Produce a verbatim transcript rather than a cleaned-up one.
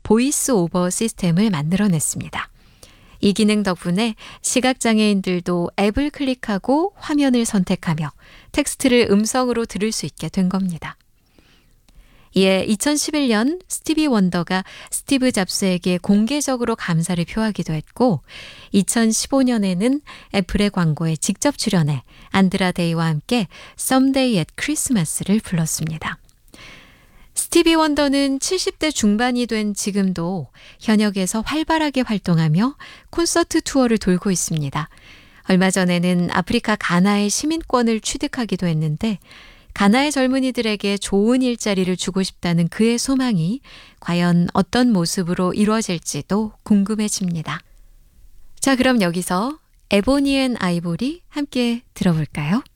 보이스 오버 시스템을 만들어냈습니다. 이 기능 덕분에 시각장애인들도 앱을 클릭하고 화면을 선택하며 텍스트를 음성으로 들을 수 있게 된 겁니다. 이에 이천십일 년 스티비 원더가 스티브 잡스에게 공개적으로 감사를 표하기도 했고, 이천십오 년에는 애플의 광고에 직접 출연해 안드라데이와 함께 Someday at Christmas를 불렀습니다. 스티비 원더는 칠십 대 중반이 된 지금도 현역에서 활발하게 활동하며 콘서트 투어를 돌고 있습니다. 얼마 전에는 아프리카 가나의 시민권을 취득하기도 했는데, 가나의 젊은이들에게 좋은 일자리를 주고 싶다는 그의 소망이 과연 어떤 모습으로 이루어질지도 궁금해집니다. 자, 그럼 여기서 에보니 앤 아이보리 함께 들어볼까요?